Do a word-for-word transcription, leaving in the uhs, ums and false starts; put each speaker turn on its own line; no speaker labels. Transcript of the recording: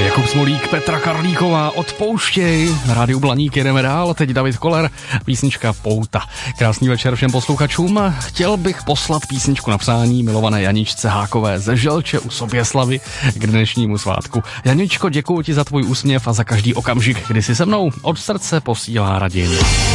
Jakub Smolík, Petra Karlíková, Odpouštěj. Na rádiu Blaník jedeme dál, teď David Koller, písnička Pouta. Krásný večer všem posluchačům. Chtěl bych poslat písničku na přání milované Janičce Hákové ze Želče u Soběslavy k dnešnímu svátku. Janičko, děkuji ti za tvůj úsměv a za každý okamžik, kdy jsi se mnou. Od srdce posílá Radim.